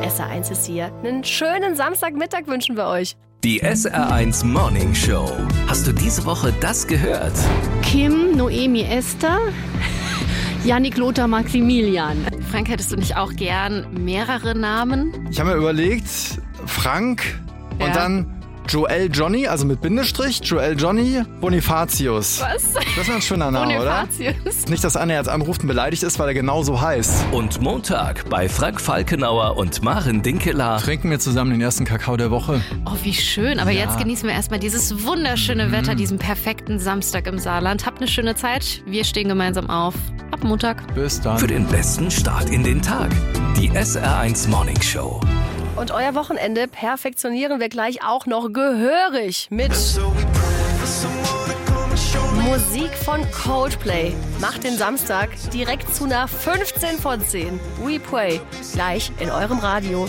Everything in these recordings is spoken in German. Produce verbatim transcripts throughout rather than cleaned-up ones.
S R eins ist hier. Einen schönen Samstagmittag wünschen wir euch. Die S R eins Morning Show. Hast du diese Woche das gehört? Kim, Noemi, Esther, Yannick, Lothar, Maximilian. Frank, hättest du nicht auch gern mehrere Namen? Ich habe mir überlegt, Frank Ja. und dann Joel Johnny, also mit Bindestrich, Joel Johnny Bonifatius. Was? Das ist ein schöner Name, oder? Bonifatius. Nicht, dass Anne jetzt anruft und beleidigt ist, weil er genau so heißt. Und Montag bei Frank Falkenauer und Maren Dinkeler. Trinken wir zusammen den ersten Kakao der Woche. Oh, wie schön. Aber Ja. jetzt genießen wir erstmal dieses wunderschöne Wetter, diesen perfekten Samstag im Saarland. Habt eine schöne Zeit. Wir stehen gemeinsam auf. Ab Montag. Bis dann. Für den besten Start in den Tag. Die S R eins Morning Show. Und euer Wochenende perfektionieren wir gleich auch noch gehörig mit Musik von Coldplay. Macht den Samstag direkt zu einer fünfzehn von zehn. We Pray. Gleich in eurem Radio.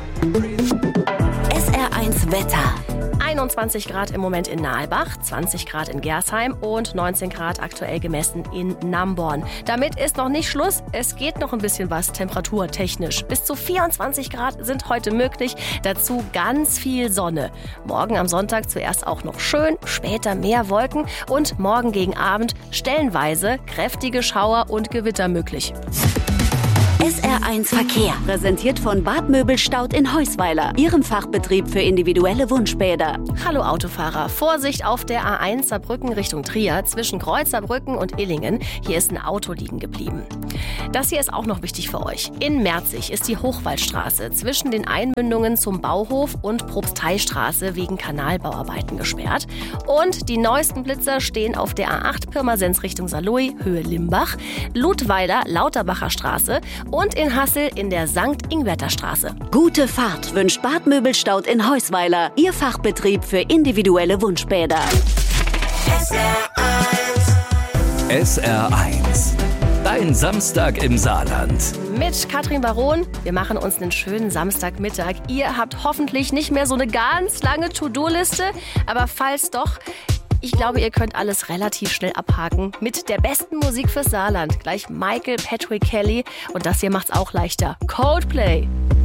S R eins Wetter. einundzwanzig Grad im Moment in Nalbach, zwanzig Grad in Gersheim und neunzehn Grad aktuell gemessen in Namborn. Damit ist noch nicht Schluss. Es geht noch ein bisschen was temperaturtechnisch. Bis zu vierundzwanzig Grad sind heute möglich. Dazu ganz viel Sonne. Morgen am Sonntag zuerst auch noch schön, später mehr Wolken und morgen gegen Abend stellenweise kräftige Schauer und Gewitter möglich. S R eins Verkehr. Präsentiert von Bad Möbelstaud in Heusweiler. Ihrem Fachbetrieb für individuelle Wunschbäder. Hallo Autofahrer, Vorsicht auf der A eins Saarbrücken Richtung Trier zwischen Kreuz Saarbrücken und Illingen. Hier ist ein Auto liegen geblieben. Das hier ist auch noch wichtig für euch. In Merzig ist die Hochwaldstraße zwischen den Einmündungen zum Bauhof und Propsteistraße wegen Kanalbauarbeiten gesperrt. Und die neuesten Blitzer stehen auf der A acht Pirmasens Richtung Saarlouis, Höhe Limbach, Ludweiler Lauterbacher Straße und in Hassel in der Sankt Ingwerter Straße. Gute Fahrt wünscht Bad Möbelstaud in Heusweiler. Ihr Fachbetrieb für individuelle Wunschbäder. S R eins. Dein Samstag im Saarland. Mit Katrin Baron. Wir machen uns einen schönen Samstagmittag. Ihr habt hoffentlich nicht mehr so eine ganz lange To-Do-Liste. Aber falls doch, ich glaube, ihr könnt alles relativ schnell abhaken. Mit der besten Musik fürs Saarland. Gleich Michael Patrick Kelly. Und das hier macht's auch leichter. Coldplay.